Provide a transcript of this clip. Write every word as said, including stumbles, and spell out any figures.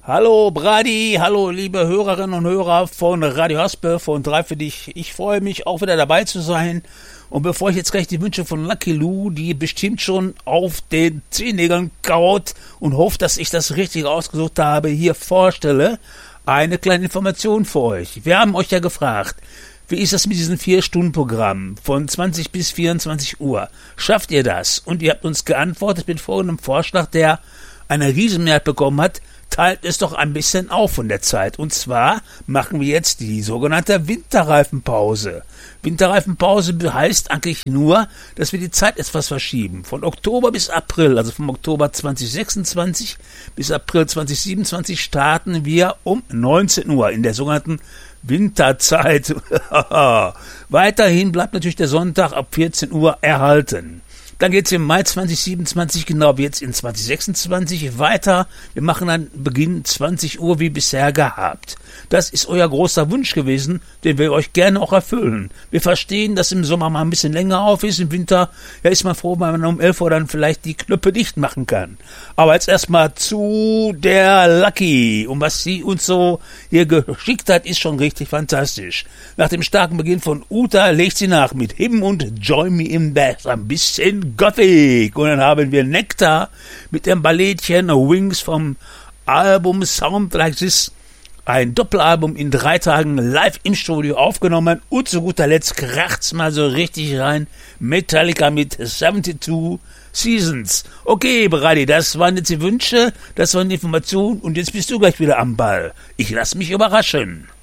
Hallo Brady, hallo liebe Hörerinnen und Hörer von Radio Haspe, von drei für dich. Ich freue mich auch wieder dabei zu sein. Und bevor ich jetzt gleich die Wünsche von Lucky Lou, die bestimmt schon auf den Zehennägeln kaut und hofft, dass ich das richtig ausgesucht habe, hier vorstelle, eine kleine Information für euch. Wir haben euch ja gefragt, wie ist das mit diesem vier-Stunden-Programm von zwanzig bis vierundzwanzig Uhr? Schafft ihr das? Und ihr habt uns geantwortet mit folgendem Vorschlag, der eine Riesenmehrheit bekommen hat. Teilt es doch ein bisschen auf von der Zeit. Und zwar machen wir jetzt die sogenannte Winterreifenpause. Winterreifenpause heißt eigentlich nur, dass wir die Zeit etwas verschieben. Von Oktober bis April, also vom Oktober zwanzig sechsundzwanzig bis April zwanzig siebenundzwanzig starten wir um neunzehn Uhr in der sogenannten Winterzeit. Weiterhin bleibt natürlich der Sonntag ab vierzehn Uhr erhalten. Dann geht es im Mai zwanzig siebenundzwanzig, genau wie jetzt in zwanzig sechsundzwanzig, weiter. Wir machen dann Beginn zwanzig Uhr wie bisher gehabt. Das ist euer großer Wunsch gewesen, den wir euch gerne auch erfüllen. Wir verstehen, dass im Sommer mal ein bisschen länger auf ist, im Winter ja, ist man froh, wenn man um elf Uhr dann vielleicht die Knöpfe dicht machen kann. Aber jetzt erstmal zu der Lucky. Und was sie uns so hier geschickt hat, ist schon richtig fantastisch. Nach dem starken Beginn von Uta legt sie nach mit Him und Join Me in Bed. Ein bisschen Gothic. Und dann haben wir Nektar mit dem Ballettchen Wings vom Album Sound Like This. Ein Doppelalbum in drei Tagen live im Studio aufgenommen. Und zu guter Letzt kracht's mal so richtig rein. Metallica mit zweiundsiebzig Seasons. Okay, Brady, das waren jetzt die Wünsche, das waren die Informationen und jetzt bist du gleich wieder am Ball. Ich lass mich überraschen.